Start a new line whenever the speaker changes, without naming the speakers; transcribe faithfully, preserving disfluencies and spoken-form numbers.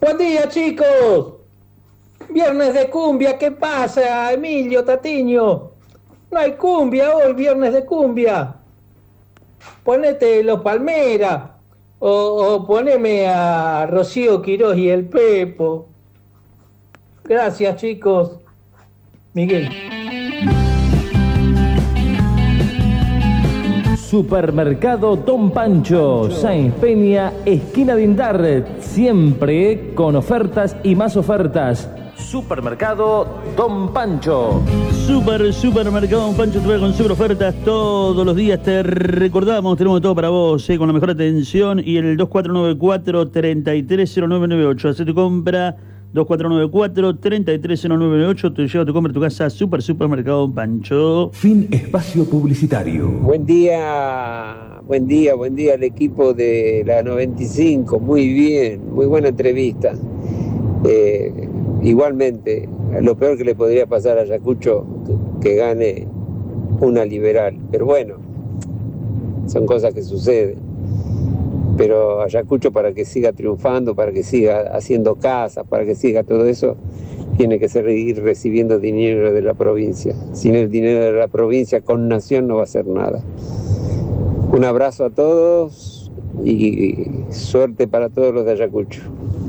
Buen día, chicos. Viernes de cumbia, ¿qué pasa, Emilio Tatiño? No hay cumbia hoy, viernes de cumbia. Ponete Los Palmera o, o poneme a Rocío Quirós y el Pepo. Gracias, chicos. Miguel.
Supermercado Don Pancho, Sáenz Peña, esquina de Indar, siempre con ofertas y más ofertas. Supermercado Don Pancho.
Super, supermercado Don Pancho te va con super ofertas todos los días. Te recordamos, tenemos todo para vos, ¿eh? Con la mejor atención. Y el dos cuatro nueve cuatro, tres tres cero nueve nueve ocho. Hacé tu compra. dos cuatro nueve cuatro, tres tres cero nueve nueve ocho. Te lleva tu compra a tu casa. Super, supermercado Don Pancho.
Fin espacio publicitario.
Buen día, buen día, buen día al equipo de la noventa y cinco. Muy bien, muy buena entrevista. Eh, igualmente, lo peor que le podría pasar a Ayacucho, que, que gane una liberal. Pero bueno, son cosas que suceden. Pero Ayacucho, para que siga triunfando, para que siga haciendo casas, para que siga todo eso, tiene que seguir recibiendo dinero de la provincia. Sin el dinero de la provincia, con Nación no va a hacer nada. Un abrazo a todos y suerte para todos los de Ayacucho.